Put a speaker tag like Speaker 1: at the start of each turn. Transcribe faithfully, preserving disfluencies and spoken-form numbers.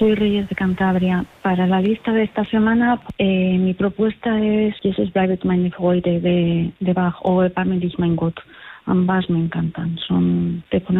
Speaker 1: soy Reyes de Cantabria. Para la lista de esta semana, eh, mi propuesta es Jesus bleibt meine Freude de, de Bach o Eparme dich mein Gott. Ambas me encantan, son te ponen